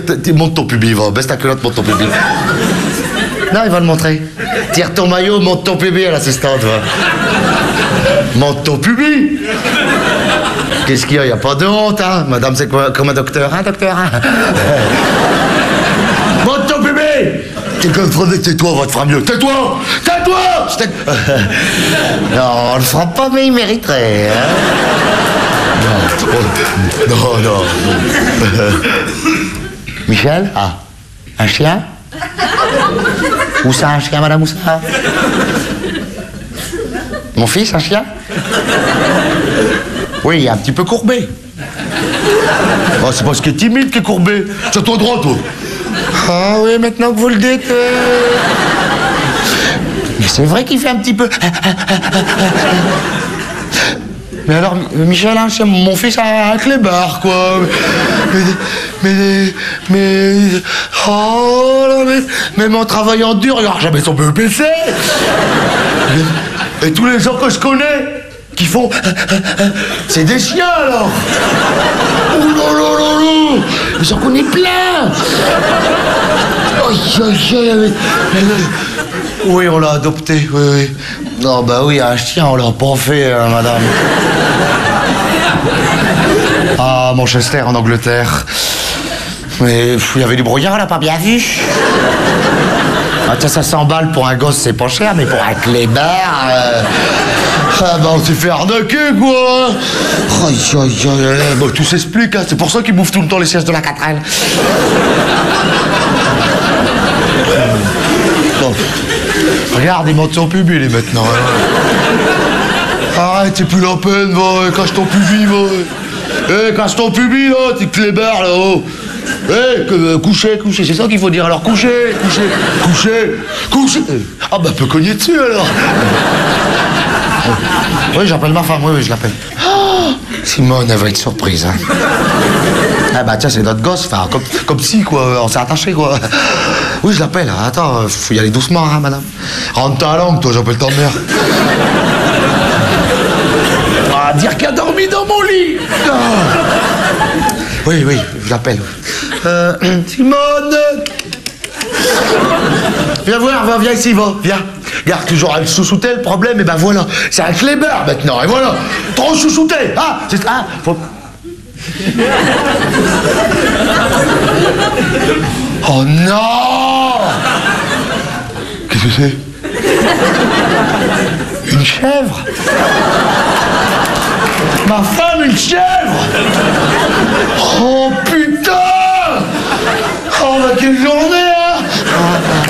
monte ton pubis, va. Baisse ta culotte, monte ton pubis. Non, il va le montrer. Tire ton maillot, monte ton pubis à l'assistante, va. Monte ton pubis. Qu'est-ce qu'il y a? Il n'y a pas de honte, hein? Madame, c'est quoi? Comme un docteur, hein, docteur? Hein? Monte ton pubis. Quelqu'un te tais-toi, on va te faire mieux. Tais-toi! Tais-toi! Non, on le fera pas, mais il mériterait, hein? Non, non. Michel? Ah. Un chien? Où ça, un chien, madame, où ça? Mon fils, un chien? Oui, il est un petit peu courbé. Oh, c'est parce qu'il est timide qu'il est courbé. Tiens-toi droit, toi. Ah oui, maintenant que vous le dites... Mais c'est vrai qu'il fait un petit peu... Mais alors, Michel, hein, mon fils a un clébard, quoi. Oh là, même en travaillant dur, il n'aura jamais son BEPC. Et tous les gens que je connais, qui font... C'est des chiens, alors. Oh là là là là. Mais j'en connais plein. Oui, on l'a adopté, oui, oui. Non, bah oui, un chien, on l'a pas fait, hein, madame. Ah, Manchester, en Angleterre. Mais il y avait du brouillard, on l'a pas bien vu. Ah, tiens, ça 100 balles pour un gosse, c'est pas cher, mais pour un clébard... Ah, bah on s'est fait arnaquer, quoi. Bon, tout s'explique, hein. C'est pour ça qu'ils bouffent tout le temps les sièges de la 4L. Bon. Regarde, il monte son pubis, les maintenant. Hein. Arrête, c'est plus la peine, va. Cache ton pubis, va. Cache ton pubis, là, t'es clébard, là-haut. Coucher, c'est ça qu'il faut dire. Alors, coucher. Ah, bah, peut cogner dessus, alors. Oui, j'appelle ma femme, oui, je l'appelle. Oh, Simone, elle va être surprise, hein. Ah, bah, tiens, c'est notre gosse, enfin, comme si, quoi, on s'est attaché, quoi. Oui, je l'appelle, attends, faut y aller doucement, hein, madame. Rentre ta langue, toi, j'appelle ta mère. Ah, dire qu'elle a dormi dans mon lit. Ah. Oui, je l'appelle. Simone. Viens voir, viens ici, va, viens. Regarde, toujours à le chouchouter, le problème, et ben voilà. C'est un clébard, maintenant, et voilà. Trop chouchouté, ah, c'est... Ah, faut... Oh non! Qu'est-ce que c'est? Une chèvre? Ma femme, une chèvre? Oh putain! Oh, bah quelle journée!